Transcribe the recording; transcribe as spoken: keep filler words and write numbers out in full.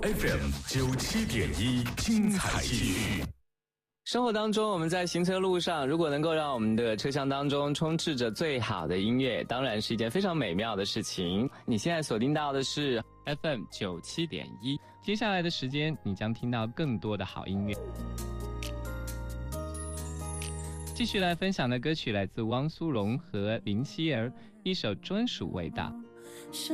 F M 九七点一，精彩继续。 生活当中，我们在行车路上，如果能够让我们的车厢当中充斥着最好的音乐，当然是一件非常美妙的事情。你现在锁定到的是 F M 九七点一，接下来的时间，你将听到更多的好音乐。继续来分享的歌曲来自汪苏泷和林希儿，一首专属味道。